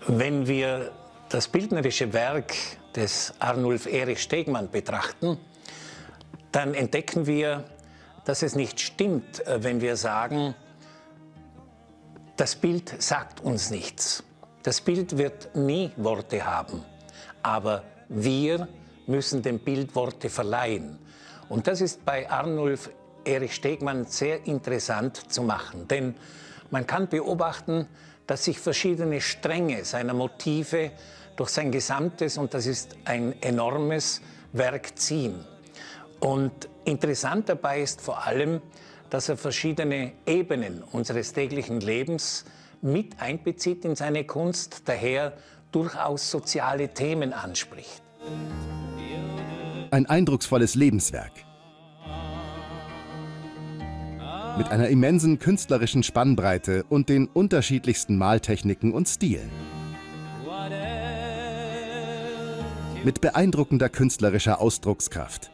Wenn wir das bildnerische Werk des Arnulf Erich Stegmann betrachten, dann entdecken wir, dass es nicht stimmt, wenn wir sagen, das Bild sagt uns nichts. Das Bild wird nie Worte haben, aber wir müssen dem Bild Worte verleihen. Und das ist bei Arnulf Erich Stegmann sehr interessant zu machen, denn man kann beobachten, dass sich verschiedene Stränge seiner Motive durch sein gesamtes, und das ist ein enormes Werk, ziehen. Und interessant dabei ist vor allem, dass er verschiedene Ebenen unseres täglichen Lebens mit einbezieht in seine Kunst, daher durchaus soziale Themen anspricht. Ein eindrucksvolles Lebenswerk. Mit einer immensen künstlerischen Spannbreite und den unterschiedlichsten Maltechniken und Stilen. Mit beeindruckender künstlerischer Ausdruckskraft.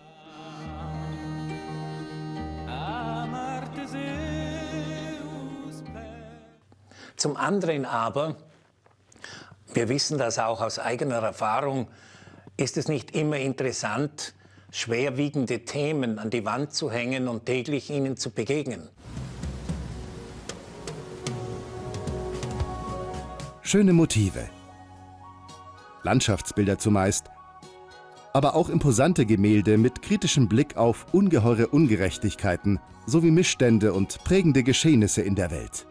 Zum anderen aber, wir wissen das auch aus eigener Erfahrung, ist es nicht immer interessant, schwerwiegende Themen an die Wand zu hängen und täglich ihnen zu begegnen. Schöne Motive, Landschaftsbilder zumeist, aber auch imposante Gemälde mit kritischem Blick auf ungeheure Ungerechtigkeiten sowie Missstände und prägende Geschehnisse in der Welt.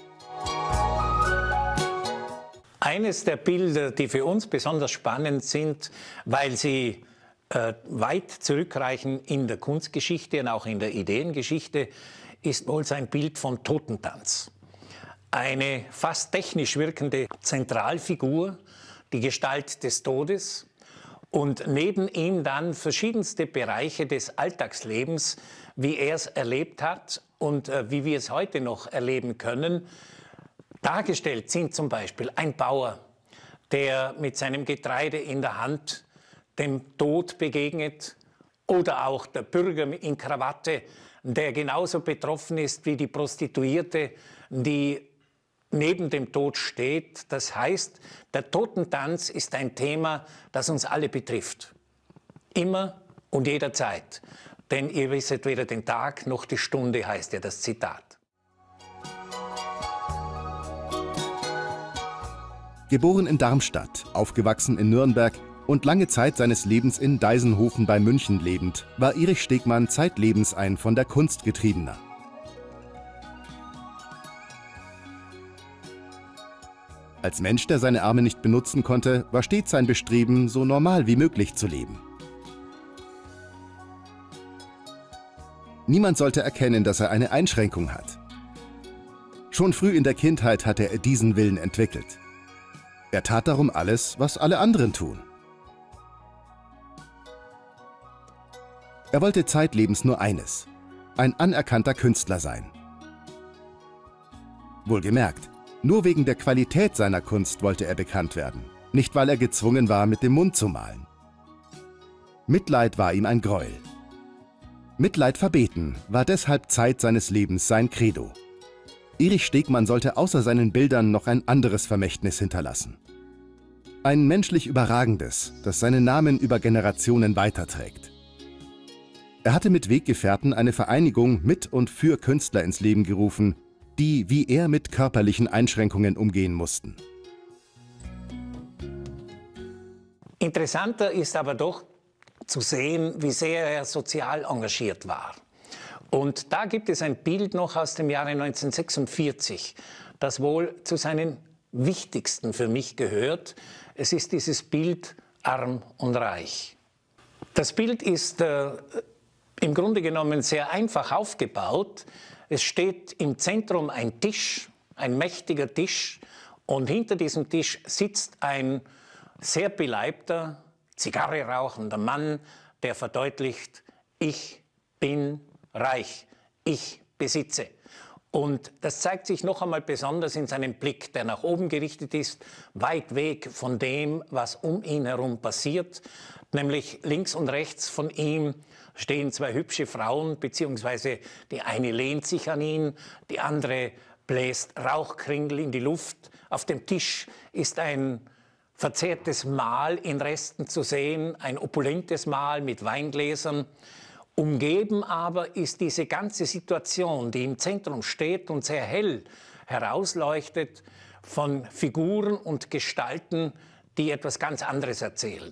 Eines der Bilder, die für uns besonders spannend sind, weil sie weit zurückreichen in der Kunstgeschichte und auch in der Ideengeschichte, ist wohl sein Bild vom Totentanz. Eine fast technisch wirkende Zentralfigur, die Gestalt des Todes, und neben ihm dann verschiedenste Bereiche des Alltagslebens, wie er es erlebt hat und wie wir es heute noch erleben können. Dargestellt sind zum Beispiel ein Bauer, der mit seinem Getreide in der Hand dem Tod begegnet, oder auch der Bürger in Krawatte, der genauso betroffen ist wie die Prostituierte, die neben dem Tod steht. Das heißt, der Totentanz ist ein Thema, das uns alle betrifft. Immer und jederzeit. Denn ihr wisset weder den Tag noch die Stunde, heißt ja das Zitat. Geboren in Darmstadt, aufgewachsen in Nürnberg und lange Zeit seines Lebens in Deisenhofen bei München lebend, war Erich Stegmann zeitlebens ein von der Kunst Getriebener. Als Mensch, der seine Arme nicht benutzen konnte, war stets sein Bestreben, so normal wie möglich zu leben. Niemand sollte erkennen, dass er eine Einschränkung hat. Schon früh in der Kindheit hatte er diesen Willen entwickelt. Er tat darum alles, was alle anderen tun. Er wollte zeitlebens nur eines: ein anerkannter Künstler sein. Wohlgemerkt, nur wegen der Qualität seiner Kunst wollte er bekannt werden, nicht weil er gezwungen war, mit dem Mund zu malen. Mitleid war ihm ein Gräuel. Mitleid verbeten war deshalb Zeit seines Lebens sein Credo. Erich Stegmann sollte außer seinen Bildern noch ein anderes Vermächtnis hinterlassen. Ein menschlich Überragendes, das seinen Namen über Generationen weiterträgt. Er hatte mit Weggefährten eine Vereinigung mit und für Künstler ins Leben gerufen, die wie er mit körperlichen Einschränkungen umgehen mussten. Interessanter ist aber doch zu sehen, wie sehr er sozial engagiert war. Und da gibt es ein Bild noch aus dem Jahre 1946, das wohl zu seinen wichtigsten für mich gehört. Es ist dieses Bild Arm und Reich. Das Bild ist im Grunde genommen sehr einfach aufgebaut. Es steht im Zentrum ein Tisch, ein mächtiger Tisch, und hinter diesem Tisch sitzt ein sehr beleibter, Zigarre rauchender Mann, der verdeutlicht: Ich bin reich, ich besitze. Und das zeigt sich noch einmal besonders in seinem Blick, der nach oben gerichtet ist, weit weg von dem, was um ihn herum passiert. Nämlich links und rechts von ihm stehen zwei hübsche Frauen, beziehungsweise die eine lehnt sich an ihn, die andere bläst Rauchkringel in die Luft. Auf dem Tisch ist ein verzehrtes Mahl in Resten zu sehen, ein opulentes Mahl mit Weingläsern. Umgeben aber ist diese ganze Situation, die im Zentrum steht und sehr hell herausleuchtet, von Figuren und Gestalten, die etwas ganz anderes erzählen.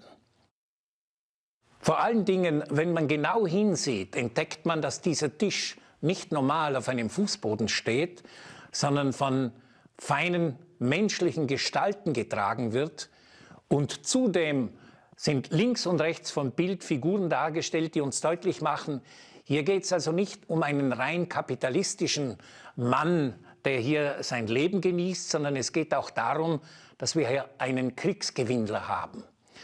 Vor allen Dingen, wenn man genau hinsieht, entdeckt man, dass dieser Tisch nicht normal auf einem Fußboden steht, sondern von feinen menschlichen Gestalten getragen wird. Und zudem sind links und rechts vom Bild Figuren dargestellt, die uns deutlich machen, hier geht es also nicht um einen rein kapitalistischen Mann, der hier sein Leben genießt, sondern es geht auch darum, dass wir hier einen Kriegsgewinnler haben,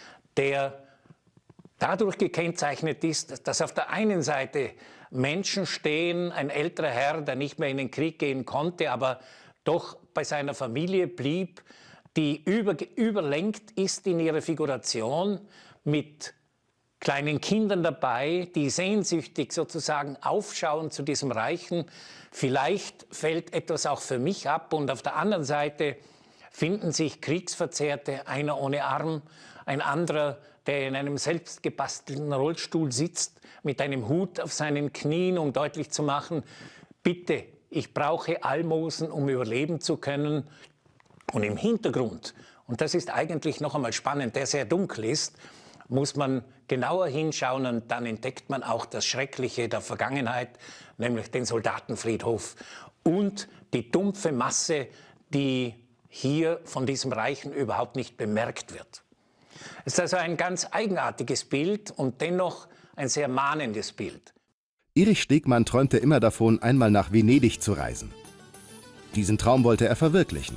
der dadurch gekennzeichnet ist, dass auf der einen Seite Menschen stehen, ein älterer Herr, der nicht mehr in den Krieg gehen konnte, aber doch bei seiner Familie blieb, die überlenkt ist in ihrer Figuration, mit kleinen Kindern dabei, die sehnsüchtig sozusagen aufschauen zu diesem Reichen. Vielleicht fällt etwas auch für mich ab und auf der anderen Seite finden sich Kriegsverzehrte, einer ohne Arm, ein anderer, der in einem selbstgebastelten Rollstuhl sitzt, mit einem Hut auf seinen Knien, um deutlich zu machen, bitte, ich brauche Almosen, um überleben zu können. Und im Hintergrund, und das ist eigentlich noch einmal spannend, der sehr dunkel ist, muss man genauer hinschauen und dann entdeckt man auch das Schreckliche der Vergangenheit, nämlich den Soldatenfriedhof und die dumpfe Masse, die hier von diesem Reichen überhaupt nicht bemerkt wird. Es ist also ein ganz eigenartiges Bild und dennoch ein sehr mahnendes Bild. Erich Stegmann träumte immer davon, einmal nach Venedig zu reisen. Diesen Traum wollte er verwirklichen.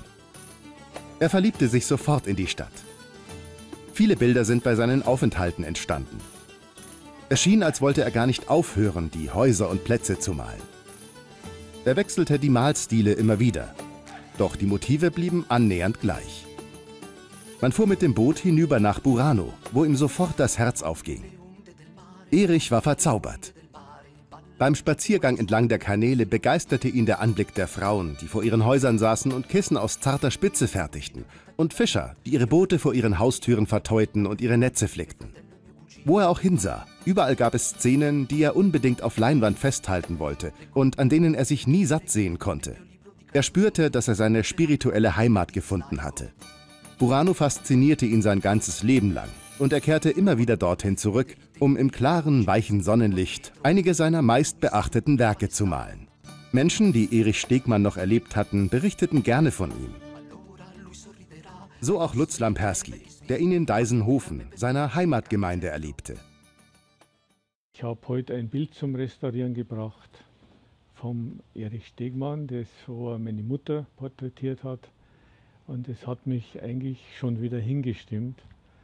Er verliebte sich sofort in die Stadt. Viele Bilder sind bei seinen Aufenthalten entstanden. Es schien, als wollte er gar nicht aufhören, die Häuser und Plätze zu malen. Er wechselte die Malstile immer wieder, doch die Motive blieben annähernd gleich. Man fuhr mit dem Boot hinüber nach Burano, wo ihm sofort das Herz aufging. Erich war verzaubert. Beim Spaziergang entlang der Kanäle begeisterte ihn der Anblick der Frauen, die vor ihren Häusern saßen und Kissen aus zarter Spitze fertigten, und Fischer, die ihre Boote vor ihren Haustüren verteuten und ihre Netze flickten. Wo er auch hinsah, überall gab es Szenen, die er unbedingt auf Leinwand festhalten wollte und an denen er sich nie satt sehen konnte. Er spürte, dass er seine spirituelle Heimat gefunden hatte. Burano faszinierte ihn sein ganzes Leben lang. Und er kehrte immer wieder dorthin zurück, um im klaren, weichen Sonnenlicht einige seiner meistbeachteten Werke zu malen. Menschen, die Erich Stegmann noch erlebt hatten, berichteten gerne von ihm. So auch Lutz Lamperski, der ihn in Deisenhofen, seiner Heimatgemeinde, erlebte. Ich habe heute ein Bild zum Restaurieren gebracht vom Erich Stegmann, das so meine Mutter porträtiert hat. Und es hat mich eigentlich schon wieder hingestimmt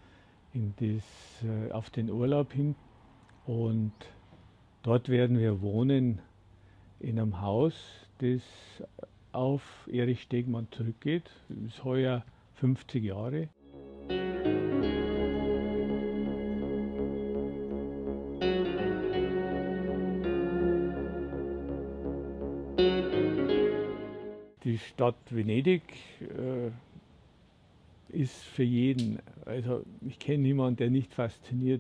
auf den Urlaub hin. Und dort werden wir wohnen in einem Haus, das auf Erich Stegmann zurückgeht. Das ist heuer 50 Jahre. Die Stadt Venedig ist für jeden, also ich kenne niemanden, der nicht fasziniert